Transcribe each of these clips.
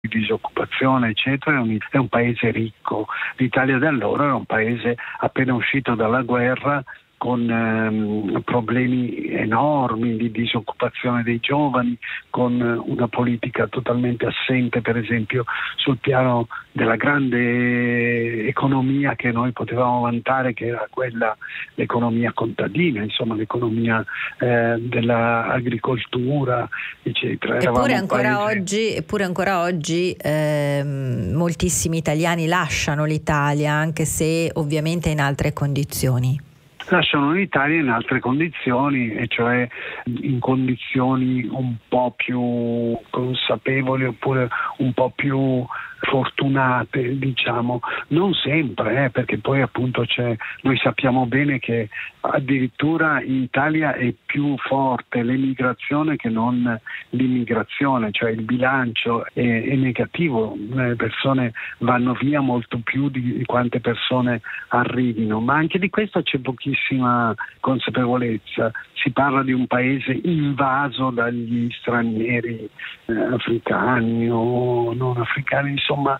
di disoccupazione eccetera, è un paese ricco. L'Italia di allora era un paese appena uscito dalla guerra, con problemi enormi di disoccupazione dei giovani, con una politica totalmente assente, per esempio, sul piano della grande economia che noi potevamo vantare, che era quella, l'economia contadina, insomma l'economia dell'agricoltura, eccetera. Eppure ancora oggi moltissimi italiani lasciano l'Italia, anche se ovviamente in altre condizioni. Lasciano l'Italia in altre condizioni, e cioè in condizioni un po' più consapevoli oppure un po' più fortunate, diciamo, non sempre, perché poi appunto noi sappiamo bene che addirittura in Italia è più forte l'emigrazione che non l'immigrazione, cioè il bilancio è negativo, le persone vanno via molto più di quante persone arrivino, ma anche di questo c'è pochissima consapevolezza. Si parla di un paese invaso dagli stranieri africani o non africani, insomma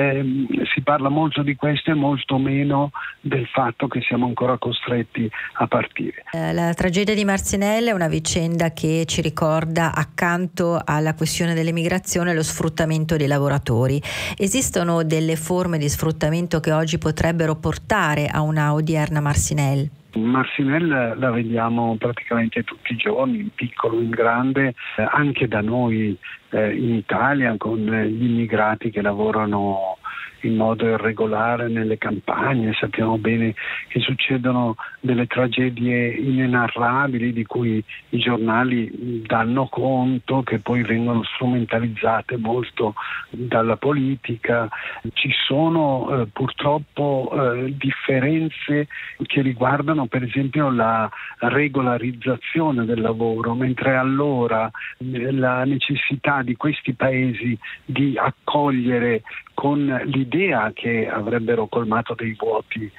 si parla molto di questo e molto meno del fatto che siamo ancora costretti a partire. La tragedia di Marcinelle è una vicenda che ci ricorda, accanto alla questione dell'emigrazione, lo sfruttamento dei lavoratori. Esistono delle forme di sfruttamento che oggi potrebbero portare a una odierna Marcinelle? Marcinelle la vediamo praticamente tutti i giorni, in piccolo, in grande, anche da noi in Italia, con gli immigrati che lavorano in modo irregolare nelle campagne. Sappiamo bene che succedono delle tragedie inenarrabili di cui i giornali danno conto, che poi vengono strumentalizzate molto dalla politica. Ci sono purtroppo differenze che riguardano per esempio la regolarizzazione del lavoro, mentre allora la necessità di questi paesi di accogliere con l'idea che avrebbero colmato dei vuoti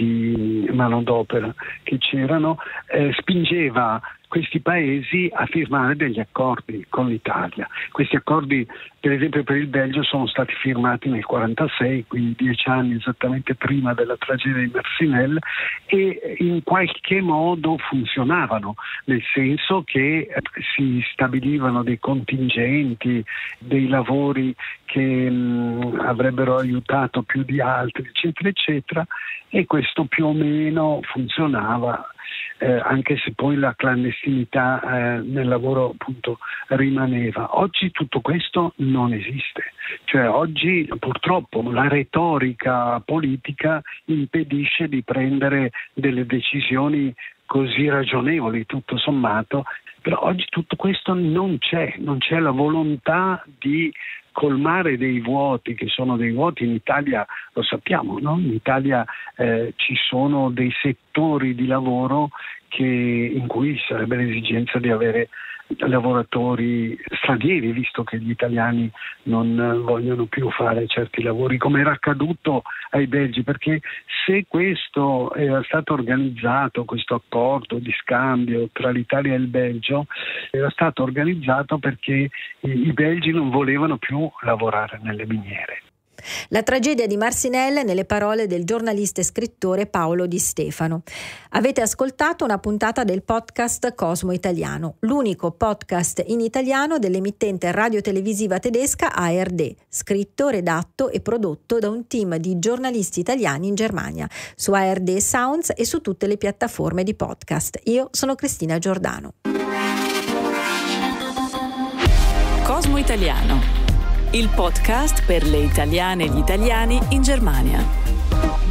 di manodopera che c'erano, spingeva questi paesi a firmare degli accordi con l'Italia. Questi accordi, per esempio per il Belgio, sono stati firmati nel 1946, quindi 10 anni esattamente prima della tragedia di Marcinelle, e in qualche modo funzionavano, nel senso che si stabilivano dei contingenti, dei lavori che avrebbero aiutato più di altri, eccetera, eccetera, e questo più o meno funzionava. Anche se poi la clandestinità nel lavoro appunto rimaneva. Oggi tutto questo non esiste, cioè oggi purtroppo la retorica politica impedisce di prendere delle decisioni così ragionevoli, tutto sommato, però oggi tutto questo non c'è la volontà di colmare dei vuoti, che sono dei vuoti in Italia, lo sappiamo, no? In Italia ci sono dei settori di lavoro in cui sarebbe l'esigenza di avere lavoratori stranieri, visto che gli italiani non vogliono più fare certi lavori, come era accaduto ai belgi, perché se questo era stato organizzato, questo accordo di scambio tra l'Italia e il Belgio, era stato organizzato perché i belgi non volevano più lavorare nelle miniere. La tragedia di Marcinelle nelle parole del giornalista e scrittore Paolo Di Stefano. Avete ascoltato una puntata del podcast Cosmo Italiano, l'unico podcast in italiano dell'emittente radiotelevisiva tedesca ARD, scritto, redatto e prodotto da un team di giornalisti italiani in Germania, su ARD Sounds e su tutte le piattaforme di podcast. Io sono Cristina Giordano. Cosmo Italiano, il podcast per le italiane e gli italiani in Germania.